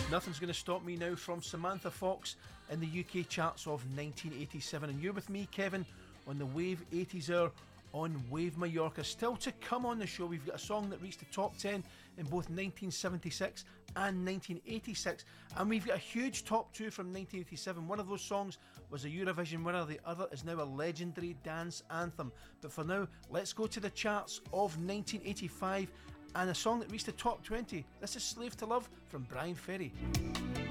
Nothing's Gonna Stop Me Now from Samantha Fox in the UK charts of 1987. And you're with me, Kevin, on the Wave 80s Hour on Wave Mallorca. Still to come on the show, we've got a song that reached the top 10 in both 1976 and 1986, and we've got a huge top 2 from 1987. One of those songs was a Eurovision winner, the other is now a legendary dance anthem. But for now, let's go to the charts of 1985 and a song that reached the top 20. This is Slave to Love from Brian Ferry.